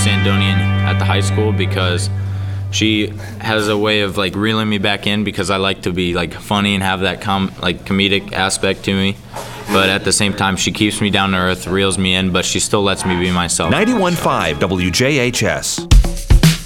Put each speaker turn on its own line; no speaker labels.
Sandonian at the high school because she has a way of like reeling me back in because I like to be like funny and have that comedic aspect to me. But at the same time, she keeps me down to earth, reels me in, but she still lets me be myself.
91.5 WJHS.